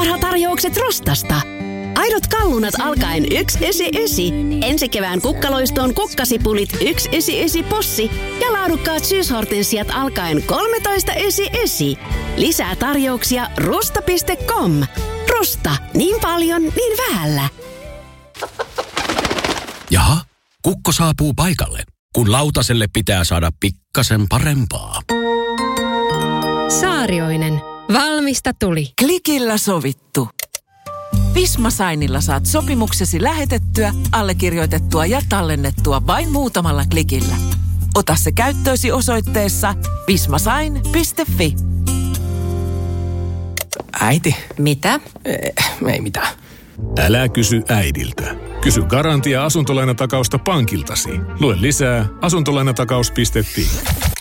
Tarhatarjoukset Rostasta. Aidot kallunat alkaen 199. Ensi kevään kukkaloistoon kukkasipulit 199 possi ja laadukkaat syyshortensiat alkaen 1399. Lisää tarjouksia rusta.com. Rusta. Niin paljon, niin vähällä. Jaha, kukko saapuu paikalle, kun lautaselle pitää saada pikkasen parempaa. Saarioinen. Valmista tuli. Klikillä sovittu. Visma Signilla saat sopimuksesi lähetettyä, allekirjoitettua ja tallennettua vain muutamalla klikillä. Ota se käyttöösi osoitteessa vismasign.fi. Äiti. Mitä? Ei mitään. Älä kysy äidiltä. Kysy Garantia asuntolainatakausta pankiltasi. Lue lisää asuntolainatakaus.fi.